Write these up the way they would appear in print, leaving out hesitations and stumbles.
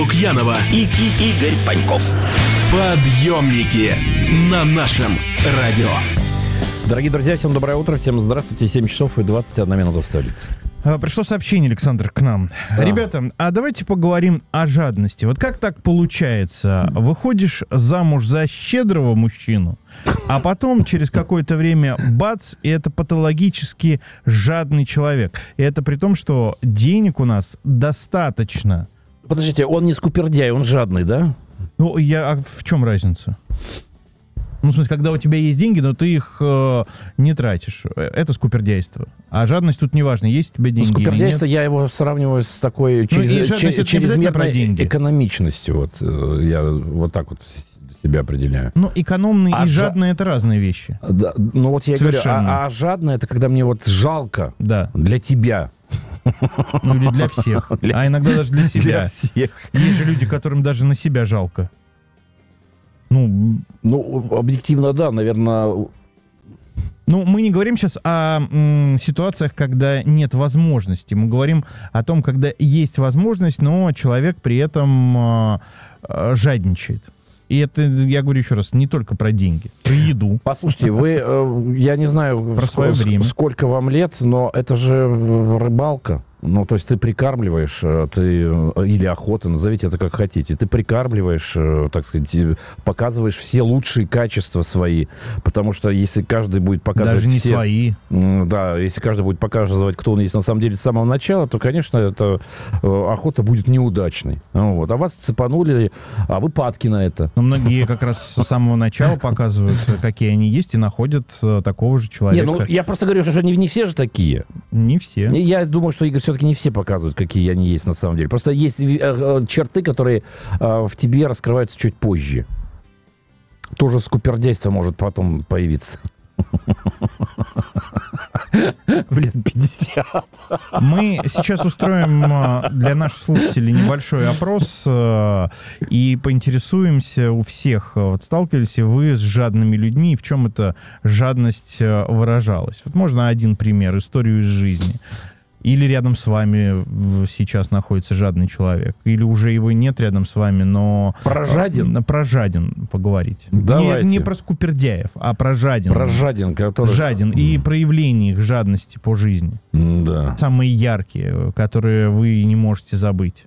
Лукьянова и Игорь Паньков. Подъемники на нашем радио. Дорогие друзья, всем доброе утро, всем здравствуйте. 7 часов и 21 минута в столице. Пришло сообщение, Александр, к нам. Да. Ребята, а давайте поговорим о жадности. Вот как так получается? Выходишь замуж за щедрого мужчину, а потом через какое-то время бац, и это патологически жадный человек. И это при том, что денег у нас достаточно. Подождите, он не скупердяй, он жадный, да? Ну, а в чем разница? Ну, в смысле, когда у тебя есть деньги, но ты их не тратишь. Это скупердяйство. А жадность тут не важно, есть у тебя деньги скупердяйство, или нет. я его сравниваю с такой чрезмерной экономичностью. Вот, я вот так вот себя определяю. Ну, экономный и жадный — это разные вещи. Да, ну, вот я совершенно говорю, а жадное — это когда мне вот жалко для тебя. Ну, или для всех. А иногда даже для себя. Для всех. Есть же люди, которым даже на себя жалко. Ну, объективно, да, наверное. Ну, мы не говорим сейчас о ситуациях, когда нет возможности. Мы говорим о том, когда есть возможность, но человек при этом жадничает. И это, я говорю еще раз, не только про деньги, про еду. Послушайте, вы, я не знаю, про свое время. Сколько вам лет, но это же рыбалка. Ну, то есть ты прикармливаешь, или охота, назовите это как хотите, ты прикармливаешь, так сказать, показываешь все лучшие качества свои, потому что если каждый будет показывать даже не свои. Да, если каждый будет показывать, кто он есть на самом деле с самого начала, то, конечно, эта охота будет неудачной. Вот. А вас цепанули, а вы падки на это. Но многие как раз с самого начала показывают, какие они есть, и находят такого же человека. Не, ну, я просто говорю, что не все же такие. Не все. Я думаю, что, Игорь, все-таки не все показывают, какие они есть на самом деле. Просто есть черты, которые в тебе раскрываются чуть позже. Тоже скупердяйство может потом появиться. Блин, 50. Мы сейчас устроим для наших слушателей небольшой опрос и поинтересуемся у всех, вот сталкивались ли вы с жадными людьми, и в чем эта жадность выражалась. Вот можно один пример, историю из жизни. Или рядом с вами сейчас находится жадный человек. Или уже его нет рядом с вами, но... Про жаден? Про жаден поговорить. Давайте. Не про скупердяев, а про жаден. Про жаден, который... Жаден и проявление их жадности по жизни. Да. Самые яркие, которые вы не можете забыть.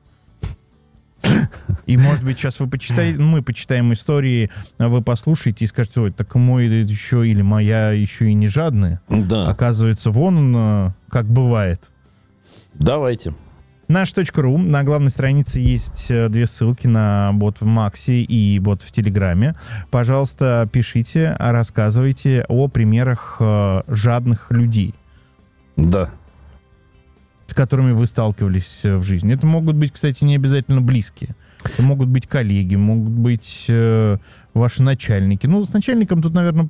И, может быть, сейчас мы почитаем истории, вы послушаете и скажете: ой, так мой еще или моя еще и не жадная. Да. Оказывается, вон он, как бывает. Давайте. Наш.ру. На главной странице есть две ссылки на бот в Максе и бот в Телеграме. Пожалуйста, пишите, рассказывайте о примерах жадных людей. Да. С которыми вы сталкивались в жизни. Это могут быть, кстати, не обязательно близкие. Это могут быть коллеги, могут быть ваши начальники. Ну, с начальником тут, наверное,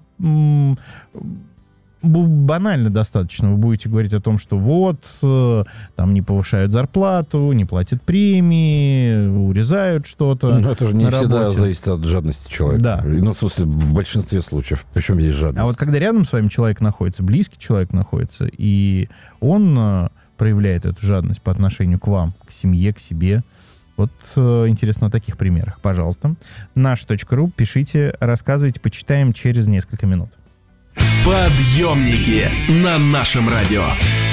банально достаточно. Вы будете говорить о том, что вот, там не повышают зарплату, не платят премии, урезают что-то. Но это же не всегда зависит от жадности человека. Да. Ну, в смысле, в большинстве случаев. Причем есть жадность. А вот когда рядом с вами человек находится, близкий человек находится, и он проявляет эту жадность по отношению к вам, к семье, к себе. Вот интересно о таких примерах. Пожалуйста. Наш.ру. Пишите, рассказывайте, почитаем через несколько минут. Подъемники на нашем радио.